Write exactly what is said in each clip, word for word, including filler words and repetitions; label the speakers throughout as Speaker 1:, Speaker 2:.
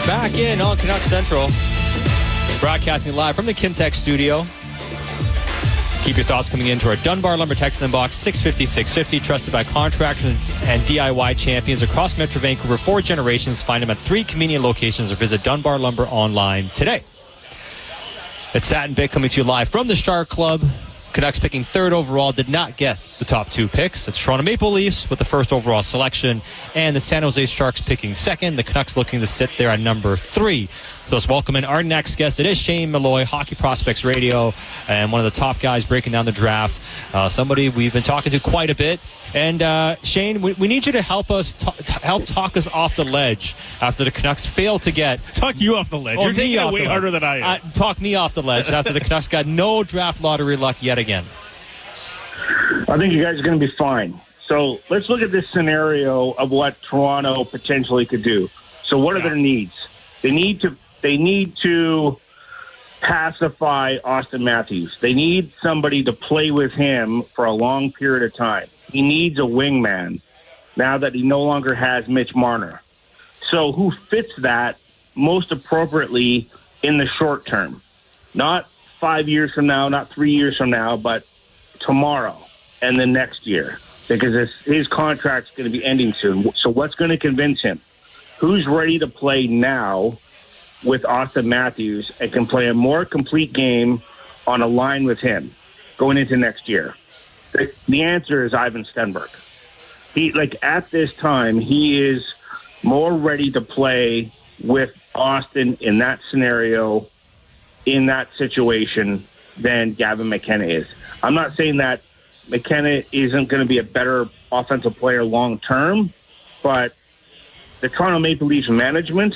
Speaker 1: Back in on Canucks Central, broadcasting live from the Kintec studio. Keep your thoughts coming into our Dunbar Lumber text in the box, six fifty, six fifty, trusted by contractors and D I Y champions across Metro Vancouver, four generations. Find them at three convenient locations or visit Dunbar Lumber online today. It's Sat and Vic coming to you live from the Star Club. Canucks picking third overall, did not get the top two picks. That's Toronto Maple Leafs with the first overall selection, and the San Jose Sharks picking second. The Canucks looking to sit there at number three. So let's welcome in our next guest. It is Shane Malloy, Hockey Prospects Radio, and one of the top guys breaking down the draft. Uh, somebody we've been talking to quite a bit. And uh, Shane, we, we need you to help us t- t- help talk us off the ledge after the Canucks failed to get.
Speaker 2: Talk you off the ledge.
Speaker 1: Oh,
Speaker 2: You're taking it way
Speaker 1: the
Speaker 2: harder
Speaker 1: ledge.
Speaker 2: than I am.
Speaker 1: Uh, talk me off the ledge after the Canucks got no draft lottery luck yet again.
Speaker 3: I think you guys are going to be fine. So let's look at this scenario of what Toronto potentially could do. So what are their needs? They need to they need to pacify Austin Matthews. They need somebody to play with him for a long period of time. He needs a wingman now that he no longer has Mitch Marner. So who fits that most appropriately in the short term? Not five years from now, not three years from now, but tomorrow and the next year, because his, his contract's going to be ending soon. So what's going to convince him? Who's ready to play now with Austin Matthews and can play a more complete game on a line with him going into next year? The, the answer is Ivan Stenberg. He, like, at this time, he is more ready to play with Austin in that scenario, in that situation, than Gavin McKenna is. I'm not saying that McKenna isn't going to be a better offensive player long term, but the Toronto Maple Leafs management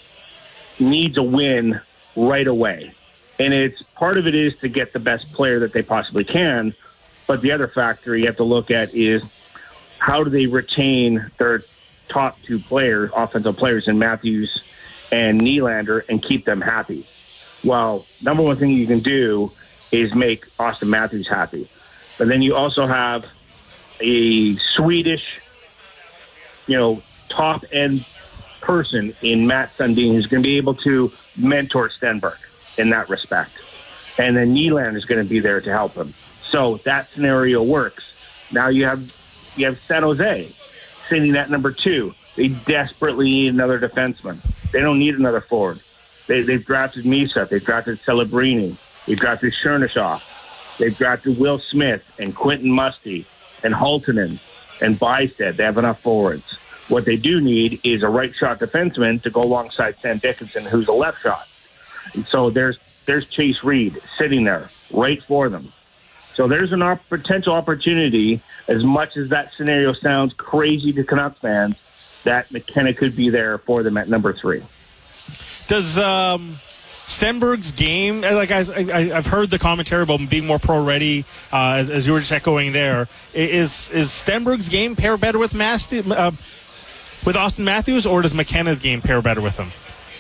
Speaker 3: needs a win right away. And it's part of it is to get the best player that they possibly can, but the other factor you have to look at is how do they retain their top two players, offensive players in Matthews and Nylander, and keep them happy. Well, number one thing you can do is make Austin Matthews happy. But then you also have a Swedish, you know, top-end person in Matt Sundin who's going to be able to mentor Stenberg in that respect. And then Nylander is going to be there to help him. So that scenario works. Now you have you have San Jose sitting at number two. They desperately need another defenseman. They don't need another forward. They, they've drafted Misa. They've drafted Celebrini. They've drafted Chernishoff. They've drafted Will Smith and Quentin Musty and Haltonen and Bystad. They have enough forwards. What they do need is a right-shot defenseman to go alongside Sam Dickinson, who's a left shot. And so there's there's Chase Reed sitting there right for them. So there's an op- potential opportunity, as much as that scenario sounds crazy to Canucks fans, that McKenna could be there for them at number three.
Speaker 2: Does um, Stenberg's game, like I, I, I've heard the commentary about him being more pro-ready, uh, as, as you were just echoing there, is is Stenberg's game pair better with Masti, uh, with Austin Matthews, or does McKenna's game pair better with him?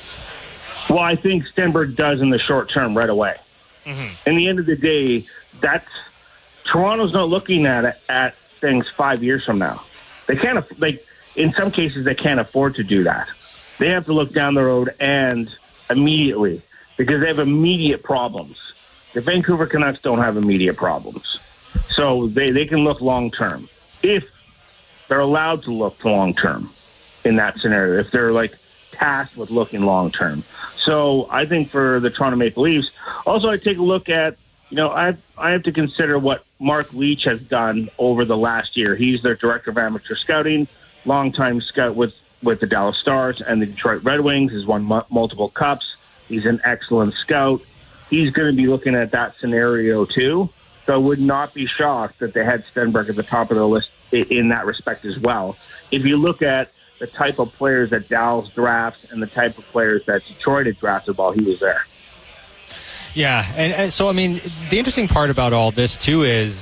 Speaker 3: Well, I think Stenberg does in the short term right away. Mm-hmm. In the end of the day, that's Toronto's not looking at at things five years from now. They can't, like, in some cases, they can't afford to do that. They have to look down the road and immediately, because they have immediate problems. The Vancouver Canucks don't have immediate problems. So they, they can look long-term. If they're allowed to look long-term in that scenario, if they're, like, tasked with looking long-term. So I think for the Toronto Maple Leafs, also I take a look at, you know, I I have to consider what Mark Leach has done over the last year. He's their director of amateur scouting, longtime scout with with the Dallas Stars and the Detroit Red Wings. He's won m- multiple cups. He's an excellent scout. He's going to be looking at that scenario too. So I would not be shocked that they had Stenberg at the top of the list in that respect as well. If you look at the type of players that Dallas drafts and the type of players that Detroit had drafted while he was there.
Speaker 1: Yeah, and, and so, I mean, the interesting part about all this, too, is